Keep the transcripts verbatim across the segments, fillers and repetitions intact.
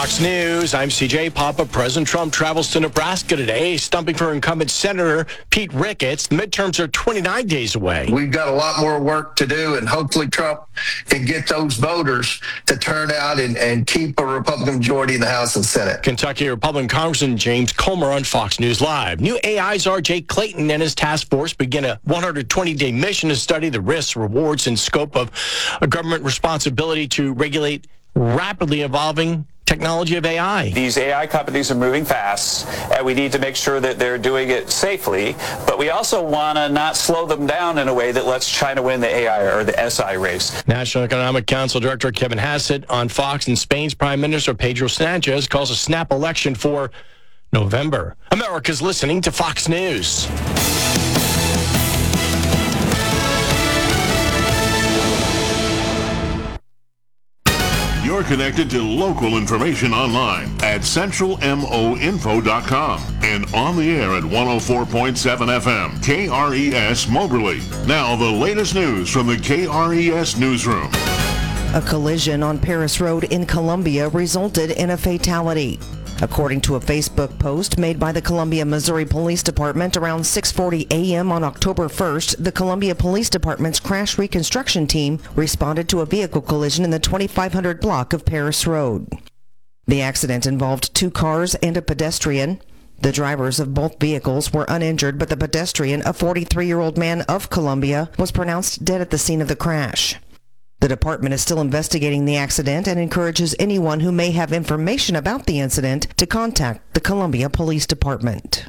Fox News, I'm C J Papa. President Trump travels to Nebraska today, stumping for incumbent Senator Pete Ricketts. The midterms are twenty-nine days away. We've got a lot more work to do, and hopefully Trump can get those voters to turn out and, and keep a Republican majority in the House and Senate. Kentucky Republican Congressman James Comer on Fox News Live. New A I czar Jake Clayton and his task force begin a one hundred twenty day mission to study the risks, rewards, and scope of a government responsibility to regulate rapidly evolving technology of A I. These A I companies are moving fast, and we need to make sure that they're doing it safely, but we also want to not slow them down in a way that lets China win the A I or the S I race. National Economic Council Director Kevin Hassett on Fox, and Spain's Prime Minister Pedro Sanchez calls a snap election for November. America's listening to Fox News. You're connected to local information online at central mo info dot com and on the air at one oh four point seven F M, K R E S Moberly. Now the latest news from the K R E S newsroom. A collision on Paris Road in Columbia resulted in a fatality. According to a Facebook post made by the Columbia, Missouri Police Department around six forty a.m. on October first, the Columbia Police Department's crash reconstruction team responded to a vehicle collision in the twenty-five hundred block of Paris Road. The accident involved two cars and a pedestrian. The drivers of both vehicles were uninjured, but the pedestrian, a forty-three-year-old man of Columbia, was pronounced dead at the scene of the crash. The department is still investigating the accident and encourages anyone who may have information about the incident to contact the Columbia Police Department.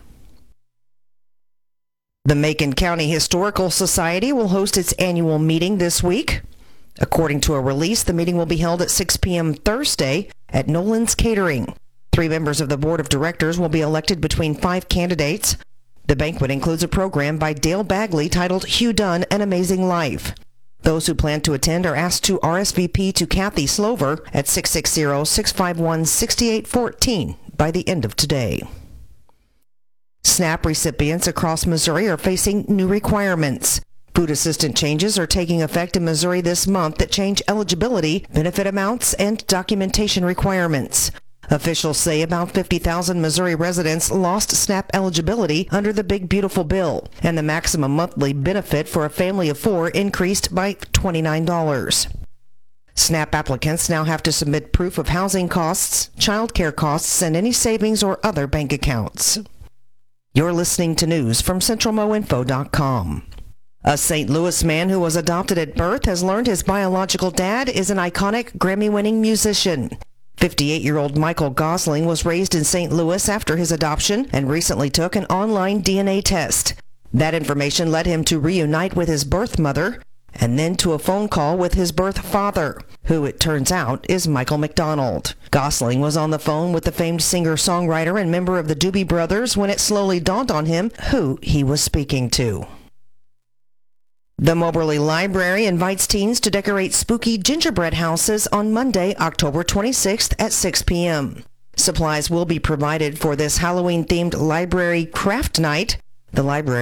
The Macon County Historical Society will host its annual meeting this week. According to a release, the meeting will be held at six p.m. Thursday at Nolan's Catering. Three members of the board of directors will be elected between five candidates. The banquet includes a program by Dale Bagley titled Hugh Dunn, An Amazing Life. Those who plan to attend are asked to R S V P to Kathy Slover at six six zero, six five one, six eight one four by the end of today. SNAP recipients across Missouri are facing new requirements. Food assistance changes are taking effect in Missouri this month that change eligibility, benefit amounts, and documentation requirements. Officials say about fifty thousand Missouri residents lost SNAP eligibility under the Big Beautiful Bill, and the maximum monthly benefit for a family of four increased by twenty-nine dollars. SNAP applicants now have to submit proof of housing costs, child care costs, and any savings or other bank accounts. You're listening to news from central mo info dot com. A Saint Louis man who was adopted at birth has learned his biological dad is an iconic Grammy-winning musician. fifty-eight-year-old Michael Gosling was raised in Saint Louis after his adoption and recently took an online D N A test. That information led him to reunite with his birth mother and then to a phone call with his birth father, who it turns out is Michael McDonald. Gosling was on the phone with the famed singer-songwriter and member of the Doobie Brothers when it slowly dawned on him who he was speaking to. The Moberly Library invites teens to decorate spooky gingerbread houses on Monday, October twenty-sixth at six p.m. Supplies will be provided for this Halloween-themed library craft night. The library